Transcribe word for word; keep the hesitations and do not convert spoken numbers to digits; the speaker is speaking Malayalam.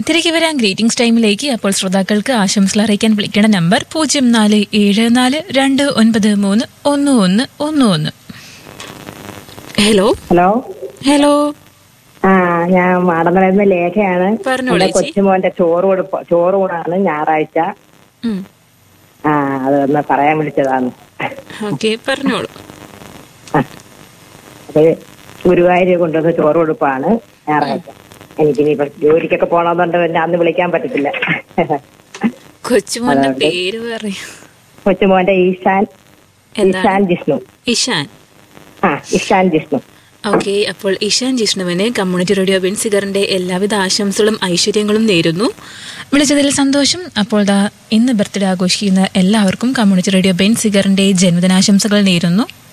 തിരികെ വരാൻ ഗ്രീറ്റിംഗ്സ് ടൈമിലേക്ക്. അപ്പോൾ ശ്രോതാക്കൾക്ക് ആശംസകൾ അറിയിക്കാൻ വിളിക്കേണ്ട നമ്പർ പൂജ്യം നാല് ഏഴ് നാല് രണ്ട് ഒൻപത് മൂന്ന് ഒന്ന് ഒന്ന് ഒന്ന് ഒന്ന്. ഹലോ ഹലോ ഹലോ ആ ഞാൻ മാടമ്പലന്ന് ലേഖയാണ്. കൊച്ചുമോന്റെ ചോറ് കൊടുപ്പ് ചോറ് കൂടാണ് ഞായറാഴ്ച. ആ അതൊന്ന് പറയാൻ വിളിച്ചതാണ്. പറഞ്ഞോളൂ. അത് ഗുരുവായൂർ കൊണ്ടുവന്ന ചോറ് കൊടുപ്പാണ് ഞായറാഴ്ച. എനിക്കിനി ഇപ്പൊ ജോലിക്കൊക്കെ പോണമെന്നുണ്ട്, പിന്നെ അന്ന് വിളിക്കാൻ പറ്റത്തില്ല. കൊച്ചുമോന്റെ പേര് പറയൂ. കൊച്ചുമോന്റെ ഈശാൻ ഈശാൻ ജിഷ്ണു. ഇഷാൻ ആ ഇഷാൻ ജിഷ്ണു. ഓക്കെ, അപ്പോൾ ഇഷാൻ ജിഷ്ണുവിന് കമ്മ്യൂണിറ്റി റേഡിയോ ബെൻസിഗറിന്റെ എല്ലാവിധ ആശംസകളും ഐശ്വര്യങ്ങളും നേരുന്നു. വിളിച്ചതിൽ സന്തോഷം. അപ്പോൾ ദാ ഇന്ന് ബർത്ത്ഡേ ആഘോഷിക്കുന്ന എല്ലാവർക്കും കമ്മ്യൂണിറ്റി റേഡിയോ ബെൻസിഗറിന്റെ ജന്മദിനാശംസകൾ നേരുന്നു.